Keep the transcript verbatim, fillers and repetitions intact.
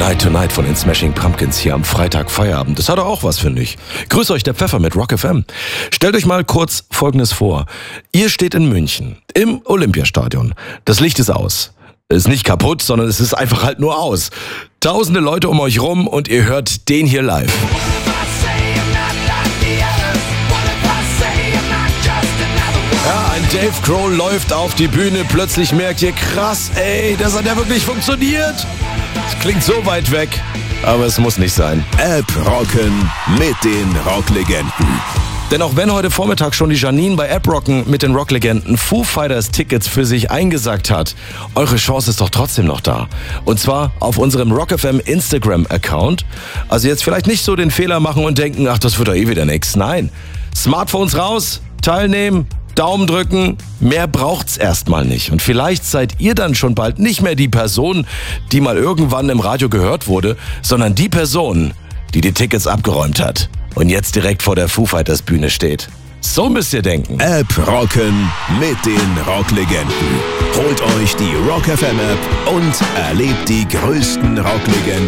Night Tonight von den Smashing Pumpkins hier am Freitag Feierabend. Das hat doch auch was, finde ich. Grüß euch, der Pfeffer mit Rock F M. Stellt euch mal kurz Folgendes vor. Ihr steht in München im Olympiastadion. Das Licht ist aus. Ist nicht kaputt, sondern es ist einfach halt nur aus. Tausende Leute um euch rum und ihr hört den hier live. Ja, ein Dave Grohl läuft auf die Bühne, plötzlich merkt ihr, krass, ey, das hat ja wirklich funktioniert. Es klingt so weit weg, aber es muss nicht sein. App rocken mit den Rocklegenden. Denn auch wenn heute Vormittag schon die Janine bei App Rocken mit den Rocklegenden Foo Fighters Tickets für sich eingesagt hat, eure Chance ist doch trotzdem noch da. Und zwar auf unserem Rock F M Instagram-Account. Also jetzt vielleicht nicht so den Fehler machen und denken, ach, das wird doch eh wieder nix. Nein, Smartphones raus, teilnehmen, Daumen drücken, mehr braucht's erstmal nicht. Und vielleicht seid ihr dann schon bald nicht mehr die Person, die mal irgendwann im Radio gehört wurde, sondern die Person, die die Tickets abgeräumt hat und jetzt direkt vor der Foo Fighters Bühne steht. So müsst ihr denken. App rocken mit den Rocklegenden. Holt euch die Rock F M App und erlebt die größten Rocklegenden